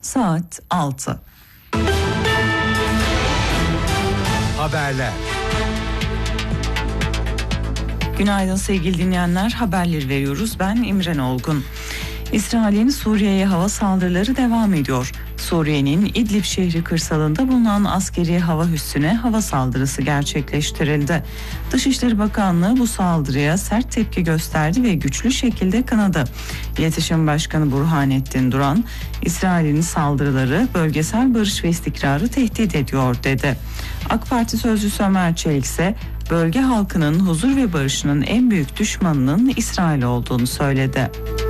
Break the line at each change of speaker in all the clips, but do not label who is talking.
Saat 6.
Haberler.
Günaydın sevgili dinleyenler, haberleri veriyoruz. Ben İmren Olgun. İsrail'in Suriye'ye hava saldırıları devam ediyor. Suriye'nin İdlib şehri kırsalında bulunan askeri hava üssüne hava saldırısı gerçekleştirildi. Dışişleri Bakanlığı bu saldırıya sert tepki gösterdi ve güçlü şekilde kınadı. İletişim Başkanı Burhanettin Duran, İsrail'in saldırıları bölgesel barış ve istikrarı tehdit ediyor dedi. AK Parti sözcüsü Ömer Çelik ise bölge halkının huzur ve barışının en büyük düşmanının İsrail olduğunu söyledi.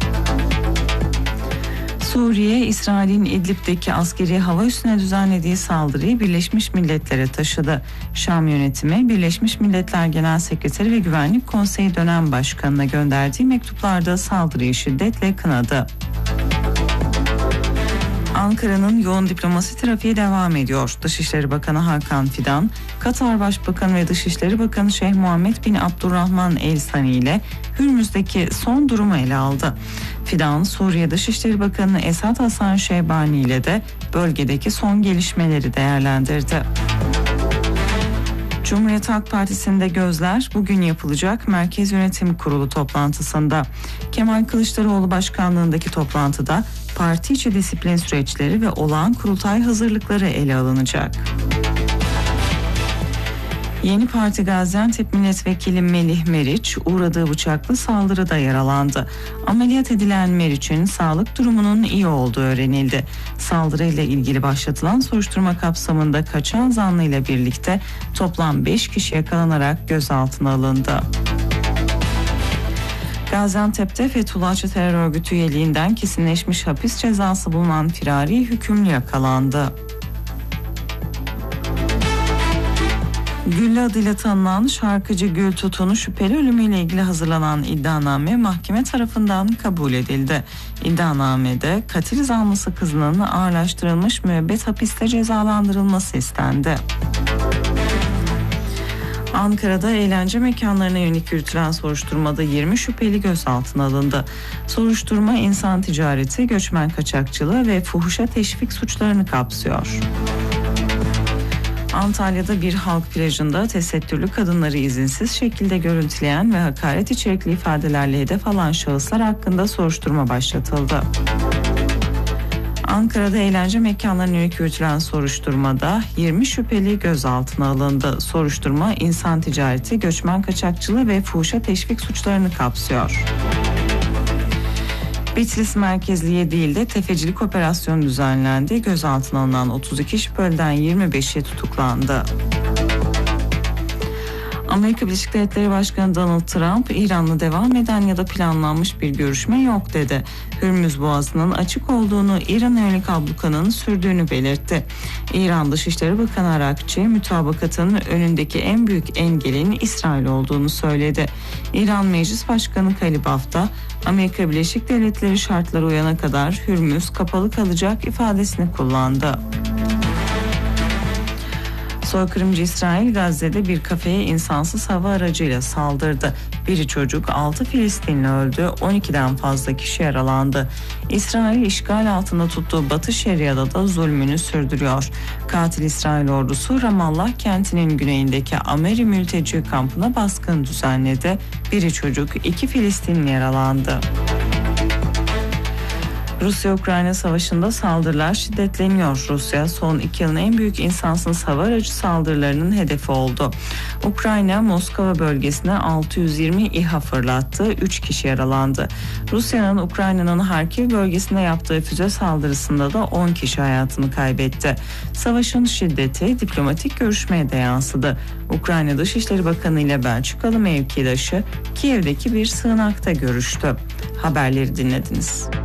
Suriye, İsrail'in İdlib'deki askeri hava üssüne düzenlediği saldırıyı Birleşmiş Milletler'e taşıdı. Şam yönetimi, Birleşmiş Milletler Genel Sekreteri ve Güvenlik Konseyi dönem başkanına gönderdiği mektuplarda saldırıyı şiddetle kınadı. Ankara'nın yoğun diplomasi trafiği devam ediyor. Dışişleri Bakanı Hakan Fidan, Katar Başbakanı ve Dışişleri Bakanı Şeyh Muhammed bin Abdurrahman El Sani ile Hürmüz'deki son durumu ele aldı. Fidan, Suriye Dışişleri Bakanı Esad Hasan Şeybani ile de bölgedeki son gelişmeleri değerlendirdi. Cumhuriyet Halk Partisi'nde gözler bugün yapılacak Merkez Yönetim Kurulu toplantısında. Kemal Kılıçdaroğlu başkanlığındaki toplantıda parti içi disiplin süreçleri ve olağan kurultay hazırlıkları ele alınacak. Yeni Parti Gaziantep Milletvekili Melih Meriç uğradığı bıçaklı saldırıda yaralandı. Ameliyat edilen Meriç'in sağlık durumunun iyi olduğu öğrenildi. Saldırıyla ilgili başlatılan soruşturma kapsamında kaçan zanlıyla birlikte toplam 5 kişi yakalanarak gözaltına alındı. Gaziantep'te Fethullahçı terör örgütü üyeliğinden kesinleşmiş hapis cezası bulunan firari hükümlü yakalandı. Güllü adıyla tanınan şarkıcı Gül Tutun'un şüpheli ölümüyle ilgili hazırlanan iddianame mahkeme tarafından kabul edildi. İddianamede katil zanlısı kızının ağırlaştırılmış müebbet hapiste cezalandırılması istendi. Ankara'da eğlence mekanlarına yönelik yürütülen soruşturmada 20 şüpheli gözaltına alındı. Soruşturma insan ticareti, göçmen kaçakçılığı ve fuhuşa teşvik suçlarını kapsıyor. Antalya'da bir halk plajında tesettürlü kadınları izinsiz şekilde görüntüleyen ve hakaret içerikli ifadelerle hedef alan şahıslar hakkında soruşturma başlatıldı. Ankara'da eğlence mekanlarına yönelik yürütülen soruşturmada 20 şüpheli gözaltına alındı. Soruşturma insan ticareti, göçmen kaçakçılığı ve fuhuşa teşvik suçlarını kapsıyor. Bitlis merkezli 7 ilde tefecilik operasyonu düzenlendi. Gözaltına alınan 32 şüpheliden 25'i tutuklandı. Amerika Birleşik Devletleri Başkanı Donald Trump, İran'la devam eden ya da planlanmış bir görüşme yok dedi. Hürmüz Boğazı'nın açık olduğunu, İran'a yönelik ablukanın sürdüğünü belirtti. İran Dışişleri Bakanı Arakçi, mütabakatın önündeki en büyük engelin İsrail olduğunu söyledi. İran Meclis Başkanı Kalibaf da Amerika Birleşik Devletleri şartlara uyana kadar Hürmüz kapalı kalacak ifadesini kullandı. Soykırımcı İsrail Gazze'de bir kafeye insansız hava aracıyla saldırdı. Biri çocuk, 6 Filistinli öldü, 12'den fazla kişi yaralandı. İsrail işgal altında tuttuğu Batı Şeria'da da zulmünü sürdürüyor. Katil İsrail ordusu Ramallah kentinin güneyindeki Ameri mülteci kampına baskın düzenledi. Biri çocuk, 2 Filistinli yaralandı. Rusya-Ukrayna savaşında saldırılar şiddetleniyor. Rusya son 2 yılın en büyük insansız hava aracı saldırılarının hedefi oldu. Ukrayna, Moskova bölgesine 620 İHA fırlattı, 3 kişi yaralandı. Rusya'nın Ukrayna'nın Harkiv bölgesine yaptığı füze saldırısında da 10 kişi hayatını kaybetti. Savaşın şiddeti diplomatik görüşmeye de yansıdı. Ukrayna Dışişleri Bakanı ile Belçikalı mevkidaşı Kiev'deki bir sığınakta görüştü. Haberleri dinlediniz.